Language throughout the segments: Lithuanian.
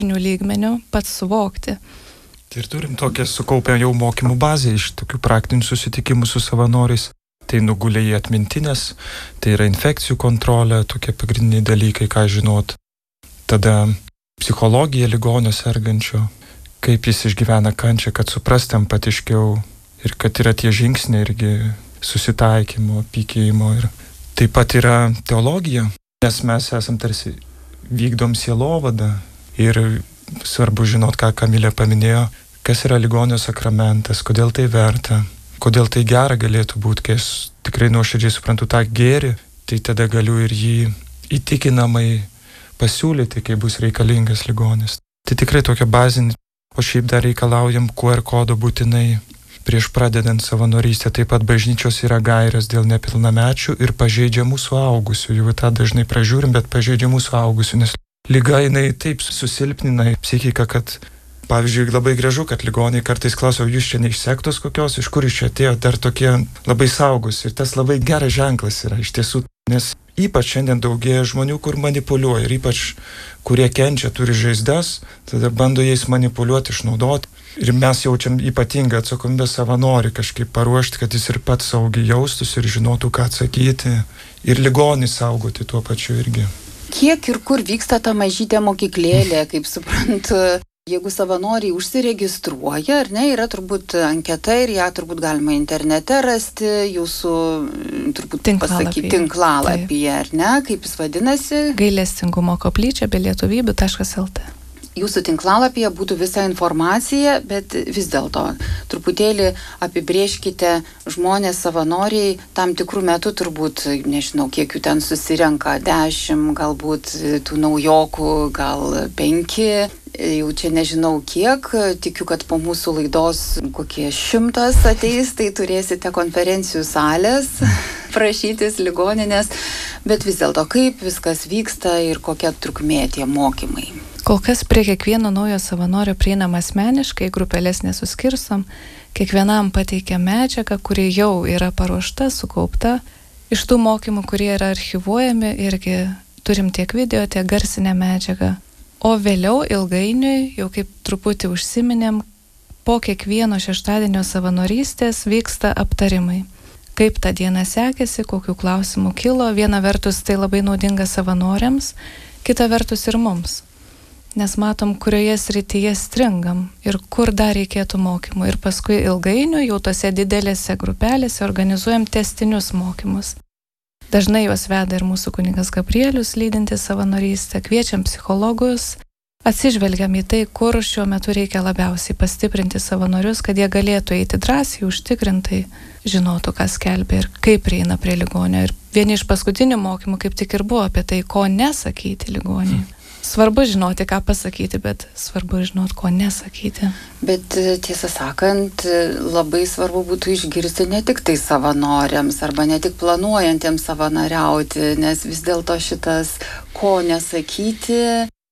lygmeniu pats suvokti. Ir turim tokią sukaupę jau mokymų bazę iš tokių praktinių susitikimų su savanoriais. Tai nugulė į atmintinės, tai yra infekcijų kontrolė, tokie pagrindiniai dalykai, ką žinot. Tada psichologija ligonio sergančio, kaip jis išgyvena kančią, kad suprasti empatiškiau ir kad yra tie žingsniai irgi susitaikymo, pykėjimo. Ir taip pat yra teologija, nes mes esam tarsi vykdom sielovadą ir svarbu žinot, ką Kamilė paminėjo, kas yra ligonio sakramentas, kodėl tai verta, kodėl tai gera galėtų būti, kai aš tikrai nuoširdžiai suprantu tą gėrį, tai tada galiu ir jį įtikinamai pasiūlyti, kai bus reikalingas ligonis. Tai tikrai tokia bazinė, o šiaip dar reikalaujam QR kodo būtinai prieš pradedant savanorystę. Taip pat bažnyčios yra gairės dėl nepilnamečių ir pažeidžiamų suaugusių. Jau tą dažnai pražiūrim, bet pažeidžiamų suaugusių, nes liga jinai taip susilpnina psichiką, kad pavyzdžiui labai gražu, kad ligoniai kartais klauso, jūs čia ne iš sektos kokios, iš kur iš čia atėjo, dar tokie labai saugus. Ir tas labai geras ženklas yra iš tiesų, nes ypač šiandien daugėja žmonių, kur manipuliuoja ir ypač kurie kenčia, turi žaizdas, tada bando jais manipuliuoti, išnaudoti. Ir mes jaučiam ypatingą atsakomybę savanorių kažkaip paruošti, kad jis ir pats saugiai jaustųsi ir žinotų, ką atsakyti. Ir ligonį saugoti tuo pačiu irgi. Kiek ir kur vyksta ta mažytė mokyklėlė, kaip suprantu, jeigu savanoriai užsiregistruoja, ar ne, yra turbūt anketa ir ją turbūt galima internete rasti, jūsų turbūt tinklalapyje, ar ne, kaip jis vadinasi? Gailestingumo koplyčia be lietuvybių.lt. Jūsų tinklalapyje būtų visa informacija, bet vis dėlto truputėlį apibrėžkite žmonės, savanoriai, tam tikrų metų turbūt, nežinau, kiek jų ten susirenka, 10, galbūt tų naujokų, gal 5, jau čia nežinau kiek, tikiu, kad po mūsų laidos kokie 100 ateis, tai turėsite konferencijų salės, prašytis ligoninės, bet vis dėlto kaip viskas vyksta ir kokia trukmė tie mokymai. Kol kas prie kiekvieno naujo savanorio prieinam asmeniškai, grupelės nesuskirstom, kiekvienam pateikiam medžiagą, kuri jau yra paruošta, sukaupta. Iš tų mokymų, kurie yra archyvuojami, irgi turim tiek video, tiek garsinę medžiagą. O vėliau ilgainiui, jau kaip truputį užsiminėm, po kiekvieno šeštadienio savanorystės vyksta aptarimai. Kaip tą dieną sekėsi, kokių klausimų kilo. Viena vertus tai labai naudinga savanoriams, kita vertus ir mums. Nes matom, kurioje srityje stringam ir kur dar reikėtų mokymų. Ir paskui ilgainiui jau tose didelėse grupelėse organizuojam testinius mokymus. Dažnai juos veda ir mūsų kunigas Gabrielius, lydintis savanorystę, kviečiam psichologus, atsižvelgiam į tai, kur šiuo metu reikia labiausiai pastiprinti savanorius, kad jie galėtų eiti drąsiai, užtikrintai, žinotų, ką skelbia ir kaip prieina prie ligonio. Ir vieni iš paskutinių mokymų kaip tik ir buvo apie tai, ko nesakyti ligoniui. Svarbu žinoti, ką pasakyti, bet svarbu žinoti, ko nesakyti. Bet tiesą sakant, labai svarbu būtų išgirsti ne tik tai savanoriams arba ne tik planuojantiems savanoriauti, nes vis dėlto šitas ko nesakyti,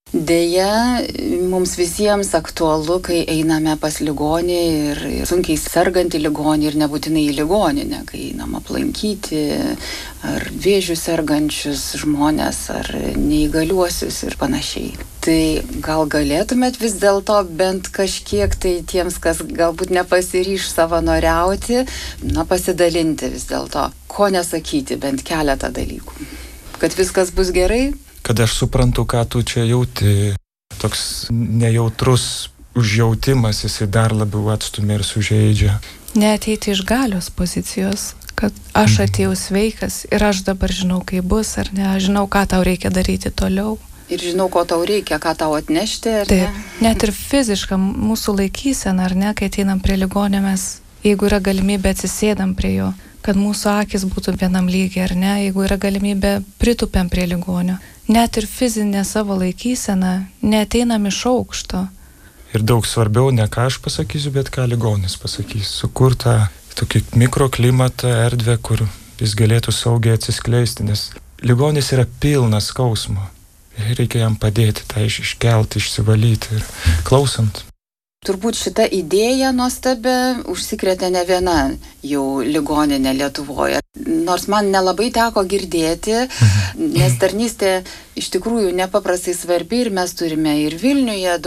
deja, mums visiems aktualu, kai einame pas ligonį ir sunkiai sergantį ligonį ir nebūtinai į ligoninę, kai einam aplankyti ar vėžių sergančius žmonės, ar neįgaliuosius ir panašiai. Tai gal galėtumėt vis dėlto bent kažkiek tai tiems, kas galbūt nepasiryš savanoriauti, pasidalinti vis dėlto, ko nesakyti, bent keletą dalykų. Kad viskas bus gerai? Kad aš suprantu, ką tu čia jauti, toks nejautrus užjautimas, jisai dar labiau atstumia ir sužeidžia. Neateiti iš galios pozicijos, kad aš atėjau sveikas ir aš dabar žinau, kaip bus, ar ne, aš žinau, ką tau reikia daryti toliau. Ir žinau, ko tau reikia, ką tau atnešti, ar ne? Taip, net ir fiziška mūsų laikysena, ar ne, kai ateinam prie ligonio, mes, jeigu yra galimybė, atsisėdam prie jo, kad mūsų akis būtų vienam lygiai, ar ne, jeigu yra galimybė, pritūpiam prie ligonio. Net ir fizinė savo laikysena neateinam iš aukšto. Ir daug svarbiau ne ką aš pasakysiu, bet ką ligonis pasakys. Sukurtą tokį mikroklimatą, erdvę, kur jis galėtų saugiai atsiskleisti, nes ligonis yra pilnas skausmo. Reikia jam padėti, tai iškelti, išsivalyti ir klausant. Turbūt šita idėja nuostabia užsikrėtė ne viena jau ligoninė Lietuvoje. Nors man nelabai teko girdėti, nes tarnystė iš tikrųjų nepaprastai svarbi ir mes turime ir Vilniuje